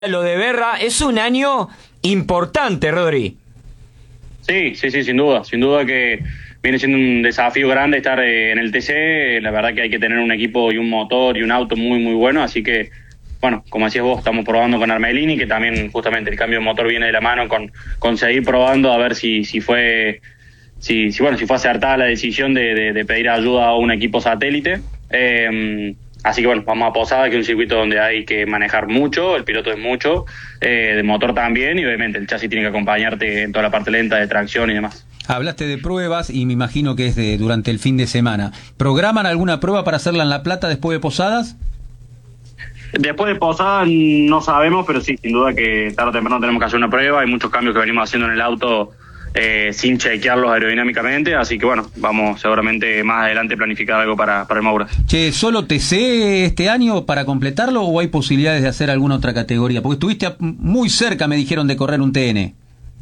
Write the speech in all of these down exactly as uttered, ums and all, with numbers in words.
Lo de Berra es un año importante, Rodri. Sí, sí, sí, sin duda, sin duda que viene siendo un desafío grande estar eh, en el T C. La verdad que hay que tener un equipo y un motor y un auto muy, muy bueno, así que, bueno, como decías vos, estamos probando con Armelini, que también justamente el cambio de motor viene de la mano con, con seguir probando a ver si, si fue, si, si, bueno, si fue acertada la decisión de, de, de pedir ayuda a un equipo satélite. Eh, Así que bueno, vamos a Posada, que es un circuito donde hay que manejar mucho, el piloto es mucho, eh, de motor también, y obviamente el chasis tiene que acompañarte en toda la parte lenta de tracción y demás. Hablaste de pruebas y me imagino que es de durante el fin de semana. ¿Programan alguna prueba para hacerla en La Plata después de Posadas? Después de Posadas no sabemos, pero sí, sin duda que tarde o temprano tenemos que hacer una prueba. Hay muchos cambios que venimos haciendo en el auto eh, sin chequearlos aerodinámicamente, así que bueno, vamos seguramente más adelante a planificar algo para, para el Mouras. Che, ¿solo T C este año para completarlo o hay posibilidades de hacer alguna otra categoría? Porque estuviste muy cerca, me dijeron, de correr un T N.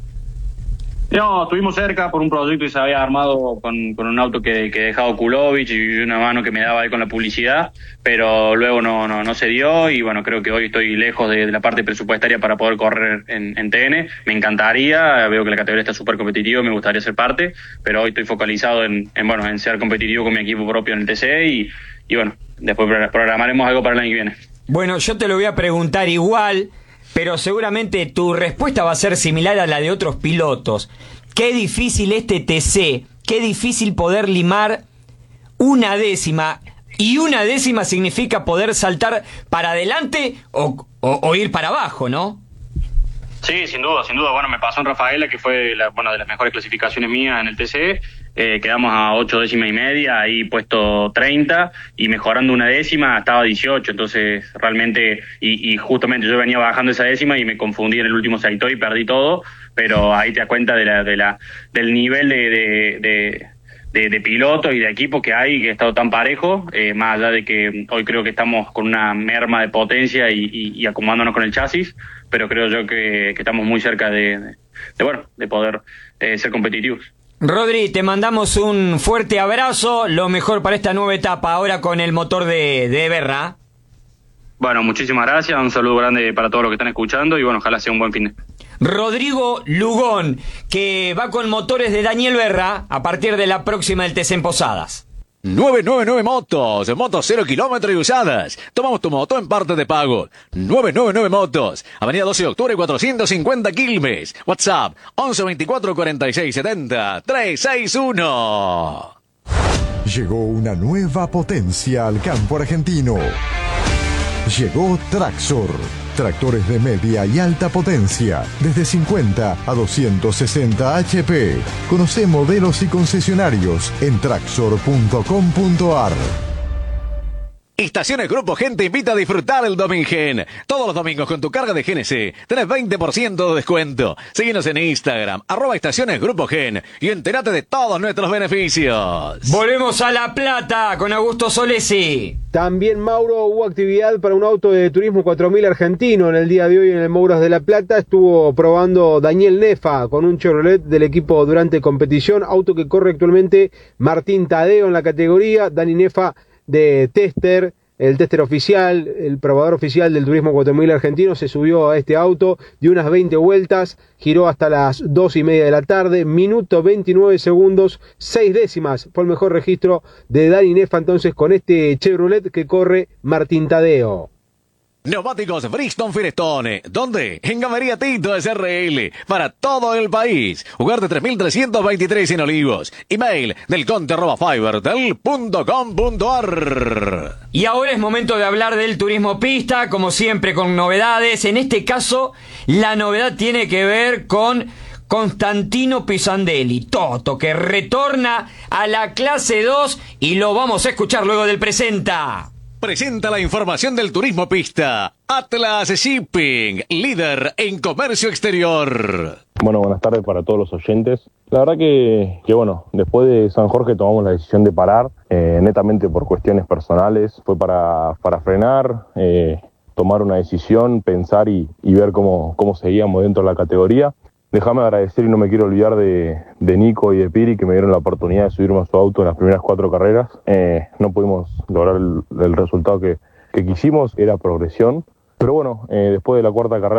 No, estuvimos cerca por un proyecto que se había armado con, con un auto que, que dejaba Kulovic y una mano que me daba ahí con la publicidad, pero luego no, no, no se dio y bueno, creo que hoy estoy lejos de, de la parte presupuestaria para poder correr en, en T N. Me encantaría, veo que la categoría está súper competitiva, me gustaría ser parte, pero hoy estoy focalizado en, en, bueno, en ser competitivo con mi equipo propio en el T C y, y bueno, después programaremos algo para el año que viene. Bueno, yo te lo voy a preguntar igual, pero seguramente tu respuesta va a ser similar a la de otros pilotos. Qué difícil este T C, qué difícil poder limar una décima, y una décima significa poder saltar para adelante o, o, o ir para abajo, ¿no? Sí, sin duda, sin duda. Bueno, me pasó en Rafaela, que fue la, bueno, de las mejores clasificaciones mías en el T C. Eh, quedamos a ocho décimas y media, ahí puesto treinta, y mejorando una décima estaba dieciocho. Entonces, realmente, y, y justamente yo venía bajando esa décima y me confundí en el último sector y perdí todo. Pero ahí te das cuenta de la, de la, del nivel de, de, de, de, de pilotos y de equipo que hay, que ha estado tan parejo, eh, más allá de que hoy creo que estamos con una merma de potencia y, y, y acomodándonos con el chasis, pero creo yo que, que estamos muy cerca de, de, de bueno, de poder eh, ser competitivos. Rodri, te mandamos un fuerte abrazo, lo mejor para esta nueva etapa, ahora con el motor de, de Berra. Bueno, muchísimas gracias, un saludo grande para todos los que están escuchando y bueno, ojalá sea un buen fin de. Rodrigo Lugón, que va con motores de Daniel Berra a partir de la próxima del T C en Posadas. nueve nueve nueve Motos, motos cero kilómetros y usadas. Tomamos tu moto en parte de pago. nueve nueve nueve Motos, Avenida doce de octubre, cuatrocientos cincuenta Quilmes. WhatsApp once veinticuatro cuarenta y seis setenta trescientos sesenta y uno. Llegó una nueva potencia al campo argentino. Llegó Traxor. Tractores de media y alta potencia, desde cincuenta a doscientos sesenta H P. Conoce modelos y concesionarios en traxor punto com punto ar. Estaciones Grupo Gen te invita a disfrutar el Domingen. Todos los domingos con tu carga de G N C tenés veinte por ciento de descuento. Síguenos en Instagram, arroba Estaciones Grupo Gen, y entérate de todos nuestros beneficios. Volvemos a La Plata con Augusto Solesi. También, Mauro, hubo actividad para un auto de turismo cuatro mil argentino en el día de hoy en el Mouras de La Plata. Estuvo probando Daniel Nefa con un Chevrolet del equipo Durante Competición, auto que corre actualmente Martín Tadeo en la categoría. Dani Nefa de tester, el tester oficial, el probador oficial del turismo cuatro mil argentino, se subió a este auto, dio unas veinte vueltas, giró hasta las dos y media de la tarde, minuto veintinueve segundos, seis décimas, fue el mejor registro de Dani Nefa entonces con este Chevrolet que corre Martín Tadeo. Neumáticos Bridgestone Firestone. ¿Dónde? En Galería Tito S R L. Para todo el país. Ugarte tres mil trescientos veintitrés en Olivos. Email del conte arroba fibertel punto com punto ar. Y ahora es momento de hablar del turismo pista, como siempre con novedades. En este caso, la novedad tiene que ver con Constantino Pisandelli, Toto, que retorna a la clase dos y lo vamos a escuchar luego del presenta. Presenta la información del turismo pista. Atlas Shipping, líder en comercio exterior. Bueno, buenas tardes para todos los oyentes. La verdad que, que bueno, después de San Jorge tomamos la decisión de parar, eh, netamente por cuestiones personales. Fue para, para frenar, eh, tomar una decisión, pensar y, y ver cómo, cómo seguíamos dentro de la categoría. Déjame agradecer y no me quiero olvidar de, de Nico y de Piri, que me dieron la oportunidad de subirme a su auto en las primeras cuatro carreras. Eh, no pudimos lograr el, el resultado que, que quisimos, era progresión. Pero bueno, eh, después de la cuarta carrera